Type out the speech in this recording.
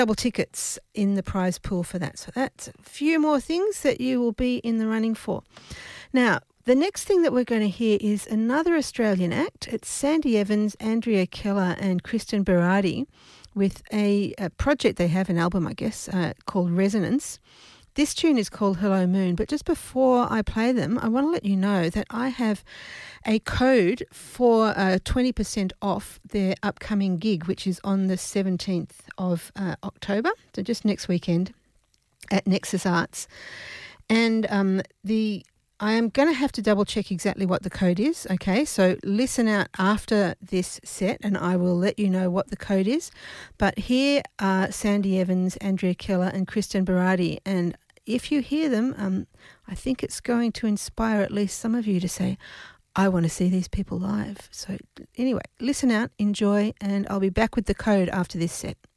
double tickets in the prize pool for that. So that's a few more things that you will be in the running for. Now, the next thing that we're going to hear is another Australian act. It's Sandy Evans, Andrea Keller and Kristen Berardi with a project they have, an album I guess, called Resonance. This tune is called Hello Moon, but just before I play them, I want to let you know that I have a code for 20% off their upcoming gig, which is on the 17th of October, so just next weekend at Nexus Arts. And I am going to have to double check exactly what the code is, okay? So listen out after this set and I will let you know what the code is. But here are Sandy Evans, Andrea Keller and Kristen Berardi. And if you hear them, I think it's going to inspire at least some of you to say, I want to see these people live. So anyway, listen out, enjoy, and I'll be back with the code after this set.